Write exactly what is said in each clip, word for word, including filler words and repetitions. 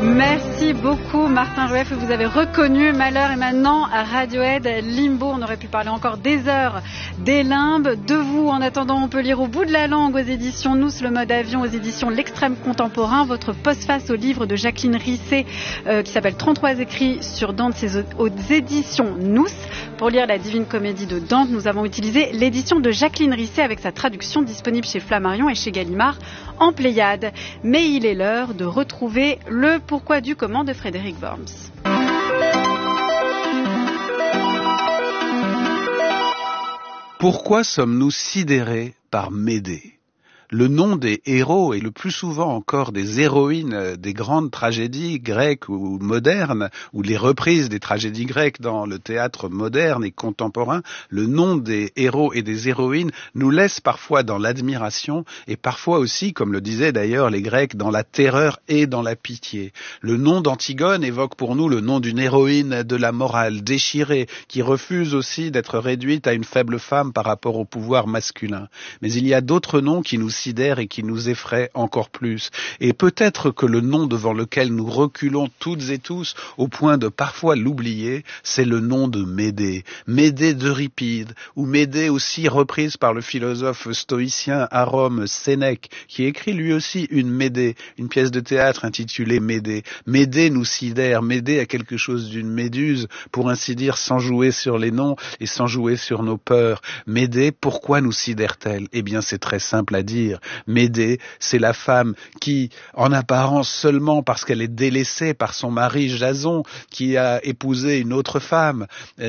Merci beaucoup Martin Rueff, vous avez reconnu Malheur et maintenant à Radiohead, Limbo. On aurait pu parler encore des heures des limbes. De vous, en attendant, on peut lire Au bout de la langue aux éditions Nous, le mode avion aux éditions L'Extrême Contemporain, votre postface au livre de Jacqueline Risset euh, qui s'appelle trente-trois écrits sur Dante, c'est aux éditions Nous. Pour lire la Divine Comédie de Dante, nous avons utilisé l'édition de Jacqueline Risset avec sa traduction disponible chez Flammarion et chez Gallimard en Pléiade. Mais il est l'heure de retrouver le pourquoi du comment de Frédéric Worms. Pourquoi sommes-nous sidérés par Médée ? Le nom des héros et le plus souvent encore des héroïnes des grandes tragédies grecques ou modernes, ou les reprises des tragédies grecques dans le théâtre moderne et contemporain, le nom des héros et des héroïnes nous laisse parfois dans l'admiration et parfois aussi, comme le disaient d'ailleurs les Grecs, dans la terreur et dans la pitié. Le nom d'Antigone évoque pour nous le nom d'une héroïne de la morale déchirée, qui refuse aussi d'être réduite à une faible femme par rapport au pouvoir masculin. Mais il y a d'autres noms qui nous sidère et qui nous effraie encore plus. Et peut-être que le nom devant lequel nous reculons toutes et tous au point de parfois l'oublier, c'est le nom de Médée. Médée d'Euripide, ou Médée aussi reprise par le philosophe stoïcien à Rome Sénèque, qui écrit lui aussi une Médée, une pièce de théâtre intitulée Médée. Médée nous sidère, Médée a quelque chose d'une méduse, pour ainsi dire, sans jouer sur les noms et sans jouer sur nos peurs. Médée, pourquoi nous sidère-t-elle ? Eh bien, c'est très simple à dire. Médée, c'est la femme qui, en apparence seulement parce qu'elle est délaissée par son mari Jason, qui a épousé une autre femme,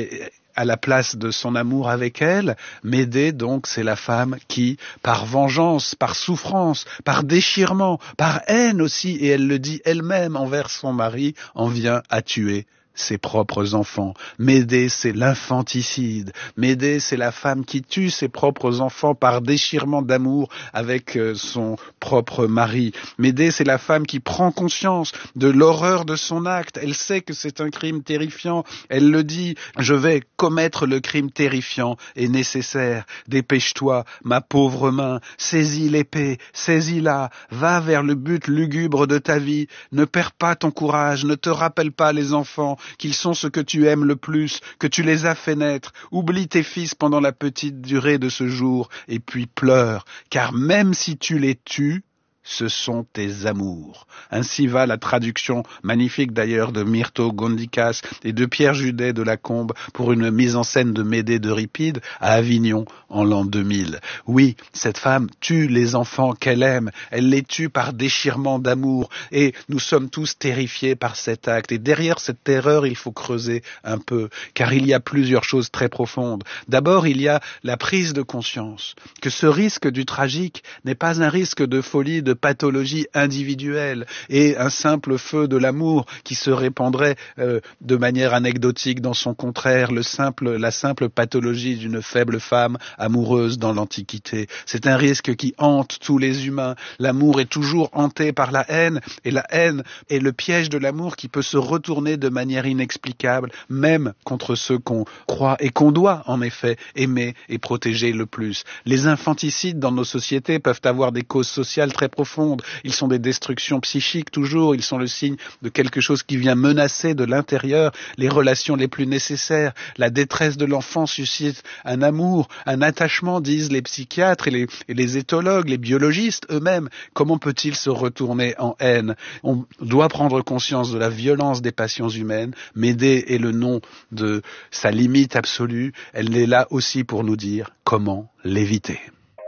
à la place de son amour avec elle, Médée, donc, c'est la femme qui, par vengeance, par souffrance, par déchirement, par haine aussi, et elle le dit elle-même envers son mari, en vient à tuer ses propres enfants. Médée, c'est l'infanticide. Médée, c'est la femme qui tue ses propres enfants par déchirement d'amour avec son propre mari. Médée, c'est la femme qui prend conscience de l'horreur de son acte. Elle sait que c'est un crime terrifiant. Elle le dit, je vais commettre le crime terrifiant et nécessaire. Dépêche-toi, ma pauvre main, saisis l'épée, saisis-la, va vers le but lugubre de ta vie. Ne perds pas ton courage, ne te rappelle pas les enfants, qu'ils sont ce que tu aimes le plus, que tu les as fait naître. Oublie tes fils pendant la petite durée de ce jour, et puis pleure, car même si tu les tues, ce sont tes amours. Ainsi va la traduction magnifique d'ailleurs de Myrto Gondikas et de Pierre Judet de Lacombe pour une mise en scène de Médée d'Euripide à Avignon en l'an deux mille. Oui, cette femme tue les enfants qu'elle aime, elle les tue par déchirement d'amour et nous sommes tous terrifiés par cet acte. Et derrière cette terreur, il faut creuser un peu, car il y a plusieurs choses très profondes. D'abord, il y a la prise de conscience que ce risque du tragique n'est pas un risque de folie, de pathologie individuelle et un simple feu de l'amour qui se répandrait euh, de manière anecdotique dans son contraire, le simple, la simple pathologie d'une faible femme amoureuse dans l'Antiquité. C'est un risque qui hante tous les humains. L'amour est toujours hanté par la haine et la haine est le piège de l'amour qui peut se retourner de manière inexplicable, même contre ceux qu'on croit et qu'on doit en effet aimer et protéger le plus. Les infanticides dans nos sociétés peuvent avoir des causes sociales très profondes. Ils sont des destructions psychiques toujours, ils sont le signe de quelque chose qui vient menacer de l'intérieur les relations les plus nécessaires. La détresse de l'enfant suscite un amour, un attachement, disent les psychiatres et les, et les éthologues, les biologistes eux-mêmes. Comment peut-il se retourner en haine ? On doit prendre conscience de la violence des passions humaines. Médée est le nom de sa limite absolue. Elle est là aussi pour nous dire comment l'éviter.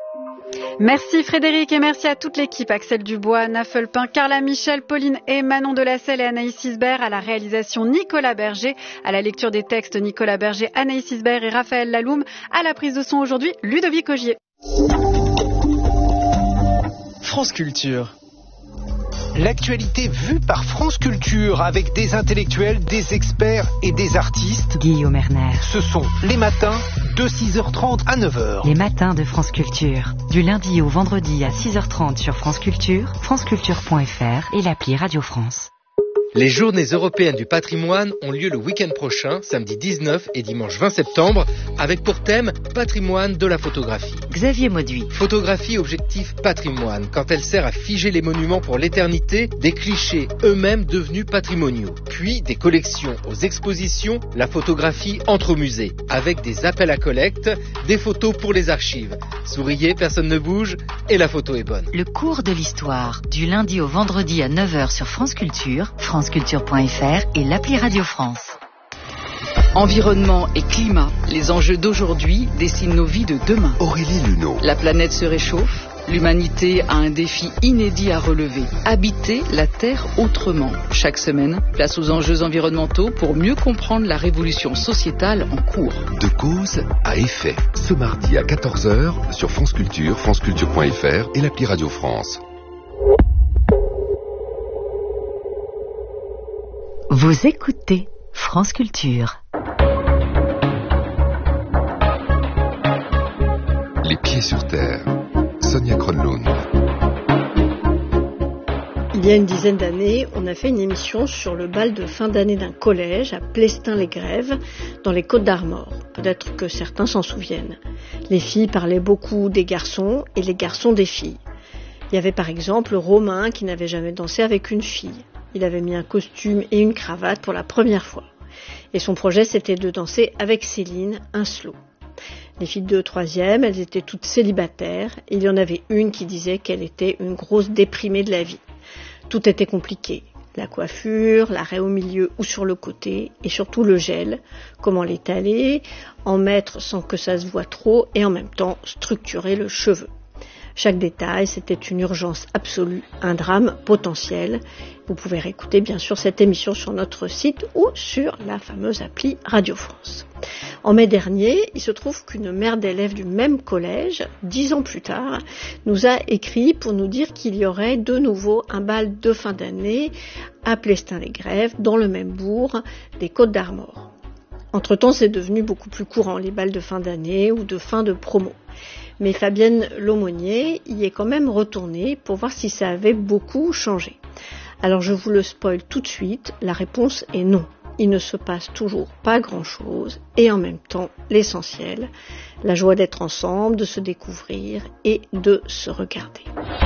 Merci Frédéric et merci à toute l'équipe, Axel Dubois, Anna Fulpin, Carla Michel, Pauline et Manon Delacelle et Anaïs Isbert, à la réalisation Nicolas Berger, à la lecture des textes Nicolas Berger, Anaïs Isbert et Raphaël Laloum, à la prise de son aujourd'hui Ludovic Ogier. France Culture. L'actualité vue par France Culture avec des intellectuels, des experts et des artistes. Guillaume Erner. Ce sont les matins de six heures trente à neuf heures. Les matins de France Culture. Du lundi au vendredi à six heures trente sur France Culture, franceculture point f r et l'appli Radio France. Les Journées européennes du patrimoine ont lieu le week-end prochain, samedi dix-neuf et dimanche vingt septembre, avec pour thème patrimoine de la photographie. Xavier Mauduit. Photographie objectif patrimoine, quand elle sert à figer les monuments pour l'éternité, des clichés eux-mêmes devenus patrimoniaux. Puis des collections aux expositions, la photographie entre au musée, avec des appels à collecte, des photos pour les archives. Souriez, personne ne bouge et la photo est bonne. Le cours de l'histoire, du lundi au vendredi à neuf heures sur France Culture, franceculture point f r et l'appli Radio France. Environnement et climat, les enjeux d'aujourd'hui dessinent nos vies de demain. Aurélie Luneau. La planète se réchauffe, l'humanité a un défi inédit à relever. Habiter la Terre autrement. Chaque semaine, place aux enjeux environnementaux pour mieux comprendre la révolution sociétale en cours. De cause à effet. Ce mardi à quatorze heures sur France Culture, franceculture point f r et l'appli Radio France. Vous écoutez France Culture. Les pieds sur terre. Sonia Kronlund. Il y a une dizaine d'années, on a fait une émission sur le bal de fin d'année d'un collège à Plestin-les-Grèves, dans les Côtes-d'Armor. Peut-être que certains s'en souviennent. Les filles parlaient beaucoup des garçons et les garçons des filles. Il y avait par exemple Romain qui n'avait jamais dansé avec une fille. Il avait mis un costume et une cravate pour la première fois. Et son projet, c'était de danser avec Céline un slow. Les filles de troisième, elles étaient toutes célibataires. Il y en avait une qui disait qu'elle était une grosse déprimée de la vie. Tout était compliqué. La coiffure, l'arrêt au milieu ou sur le côté, et surtout le gel. Comment l'étaler, en mettre sans que ça se voie trop, et en même temps structurer le cheveu. Chaque détail, c'était une urgence absolue, un drame potentiel. Vous pouvez réécouter bien sûr cette émission sur notre site ou sur la fameuse appli Radio France. En mai dernier, il se trouve qu'une mère d'élèves du même collège, dix ans plus tard, nous a écrit pour nous dire qu'il y aurait de nouveau un bal de fin d'année à Plestin-les-Grèves, dans le même bourg des Côtes-d'Armor. Entre-temps, c'est devenu beaucoup plus courant, les bals de fin d'année ou de fin de promo. Mais Fabienne Laumonier y est quand même retournée pour voir si ça avait beaucoup changé. Alors je vous le spoil tout de suite, la réponse est non. Il ne se passe toujours pas grand-chose et en même temps l'essentiel, la joie d'être ensemble, de se découvrir et de se regarder.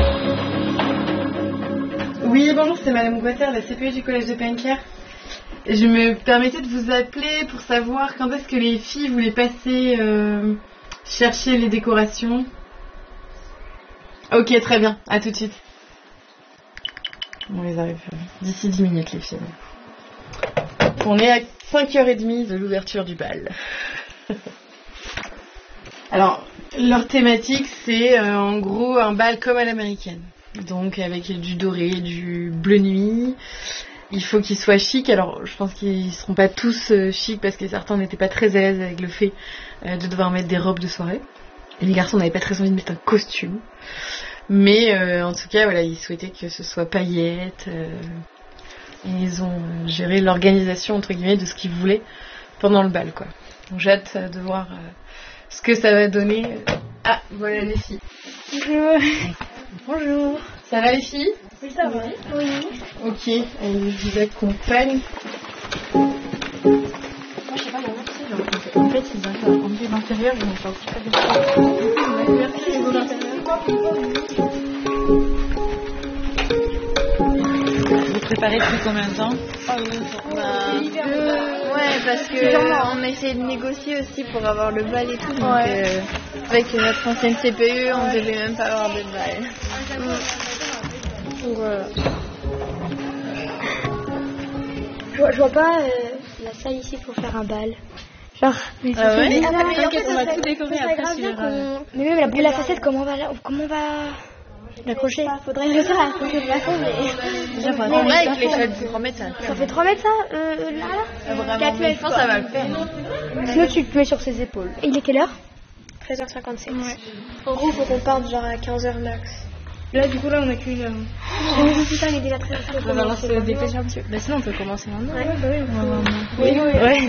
Oui, bonjour, c'est Madame Guater, la C P E du collège de Penquier. Je me permettais de vous appeler pour savoir quand est-ce que les filles voulaient passer euh, chercher les décorations. Ok, très bien, à tout de suite. On les arrive d'ici dix minutes, les filles. On est à cinq heures trente de l'ouverture du bal. Alors, leur thématique, c'est euh, en gros un bal comme à l'américaine. Donc avec du doré, du bleu nuit. Il faut qu'ils soient chics. Alors, je pense qu'ils ne seront pas tous euh, chics parce que certains n'étaient pas très à l'aise avec le fait euh, de devoir mettre des robes de soirée. Et les garçons n'avaient pas très envie de mettre un costume. Mais euh, en tout cas, voilà, ils souhaitaient que ce soit paillettes. Euh, et ils ont géré l'organisation, entre guillemets, de ce qu'ils voulaient pendant le bal, quoi. Donc j'ai hâte de voir euh, ce que ça va donner. Ah, voilà les filles. Bonjour. Bonjour. Ça va les filles? Oui, ça va. Oui. Ok, allez, je vous accompagne. Moi, je sais pas, il y en a qui, en fait, ils ont enlevé l'intérieur, ils n'ont pas aussi pas de merci, ils ont l'intérieur. Vous préparez depuis combien de temps? Ah oui, euh, ouais, parce que on a essayé de négocier aussi pour avoir le bal et tout. Donc, ouais. euh, avec notre ancienne C P E, on devait même pas avoir de bal. Donc, voilà. Je vois, je vois pas euh, la salle ici pour faire un bal. Genre, mais ah ouais, ah, mais en fait, on va tout décorer après sur... Euh... Mais même la boule à facettes, comment on va, comment on va l'accrocher? Faudrait le faire accrocher le plafond, mais... Déjà, faudrait mais avec les feuilles de trois mètres, ça va le faire. Ça fait trois mètres, ça euh, là, là quatre mètres, je pense que ça va le faire. Sinon, tu le mets sur ses épaules. Et il est quelle heure? treize heures cinquante-sept. Ouais. En gros, faut qu'on parte genre à quinze heures max. Là, du coup, là, on a qu'une heure. Oh, putain, il est déjà très heures. On va lancer le dépêcher un petit peu. Bah, sinon, on peut commencer maintenant. Ouais, bah oui. Oui, oui. oui. Ouais.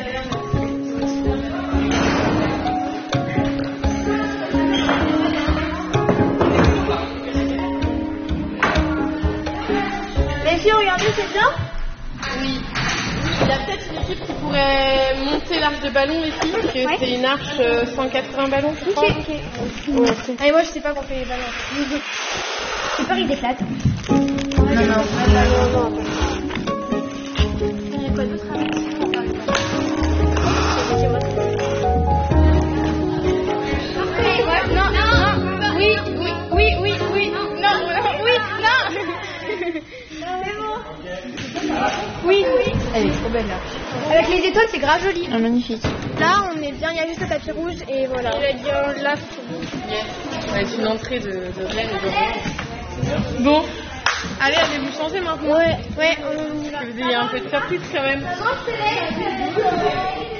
Les filles, regardez, c'est bien? Oui. Il y a peut-être une équipe qui pourrait monter l'arche de ballon ici, parce que ouais. C'est une arche euh, cent quatre-vingts ballons, je crois. Ok, ok. Ouais, okay. Allez, moi je sais pas gonfler les ballons. J'ai peur qu'ils déplatent. Non, non, non, non, non. Il y a quoi d'autre à faire? Ouais, non, non, oui, oui, oui, oui, oui, non, oui, non. Oui, oui. Elle est trop belle là. Avec les étoiles, c'est grave joli. Ah, magnifique. Là, on est bien, il y a juste le tapis rouge et voilà. Il a dit là, c'est ouais, une entrée de, de reine et de reine. Bon, allez, allez vous changer maintenant. Ouais, ouais. On... Vous ayez un peu de surprise quand même.